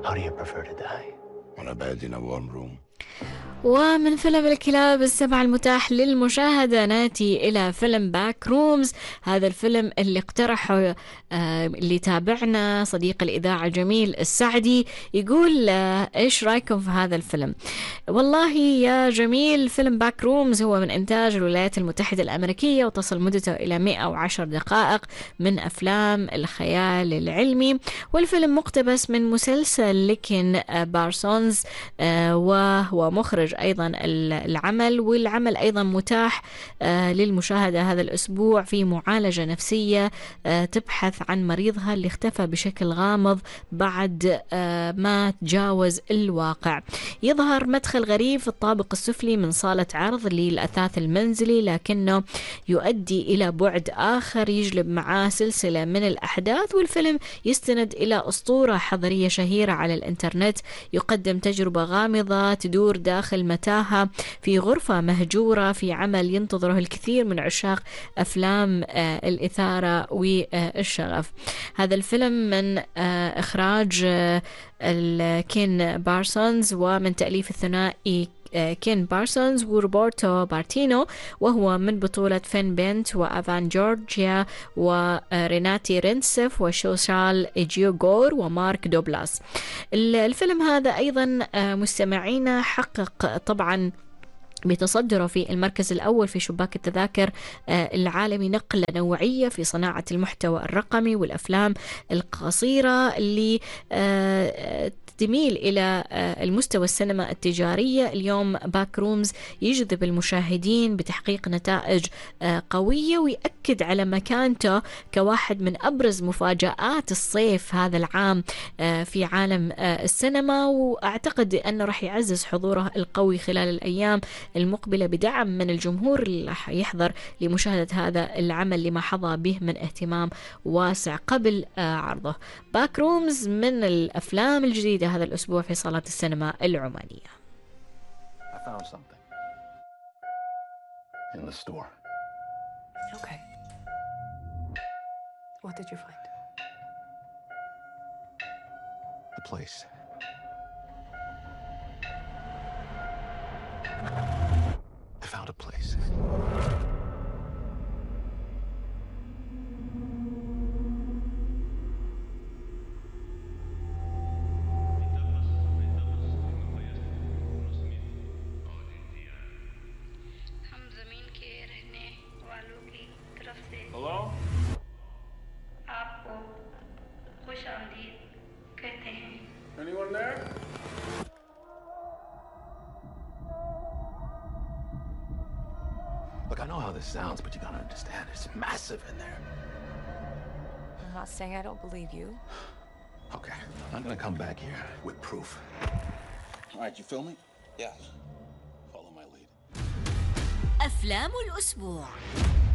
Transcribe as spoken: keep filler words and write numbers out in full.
How do you prefer to die? On a bed in a warm room. ومن فيلم الكلاب السبع المتاح للمشاهدة ناتي إلى فيلم باك رومز. هذا الفيلم اللي اقترحه آه اللي تابعنا صديق الإذاعة جميل السعدي، يقول آه إيش رأيكم في هذا الفيلم؟ والله يا جميل، فيلم باك رومز هو من إنتاج الولايات المتحدة الأمريكية، وتصل مدته إلى مئة وعشر دقائق من أفلام الخيال العلمي، والفيلم مقتبس من مسلسل لكن بارسونز، آه وهو مخرج أيضا العمل، والعمل أيضا متاح آه للمشاهدة هذا الأسبوع في معالجة نفسية آه تبحث عن مريضها اللي اختفى بشكل غامض بعد آه ما تجاوز الواقع. يظهر مدخل غريب في الطابق السفلي من صالة عرض للأثاث المنزلي، لكنه يؤدي إلى بعد آخر يجلب معاه سلسلة من الأحداث، والفيلم يستند إلى أسطورة حضارية شهيرة على الإنترنت، يقدم تجربة غامضة تدور داخل متاهة في غرفة مهجورة في عمل ينتظره الكثير من عشاق أفلام آه الإثارة والشغف. هذا الفيلم من آه إخراج آه كين بارسونز، ومن تأليف الثنائي كين بارسونز وروبرتو بارتينو، وهو من بطولة فين بنت وأفان جورجيا وريناتي رينسف وشوشال جيوغور ومارك دوبلاس. الفيلم هذا أيضا مستمعينا حقق طبعا بتصدره في المركز الأول في شباك التذاكر العالمي نقلة نوعية في صناعة المحتوى الرقمي والأفلام القصيرة اللي تميل إلى المستوى السينما التجارية. اليوم باك رومز يجذب المشاهدين بتحقيق نتائج قوية، ويأكد على مكانته كواحد من أبرز مفاجآت الصيف هذا العام في عالم السينما، وأعتقد أنه رح يعزز حضوره القوي خلال الأيام المقبلة بدعم من الجمهور اللي رح يحضر لمشاهدة هذا العمل لما حظى به من اهتمام واسع قبل عرضه. باك رومز من الأفلام الجديدة هذا الأسبوع في صالات السينما العمانية. I found something in the store. Okay. What did you find? The place. I found a place. Hello? आपको खुश आमदीद कहते हैं। Anyone there? Look, I know how this sounds, but you gotta understand, it's massive in there. I'm not saying I don't believe you. Okay, I'm gonna come back here with proof. All right, you feel me? Yes. Follow my lead. أفلام الأسبوع.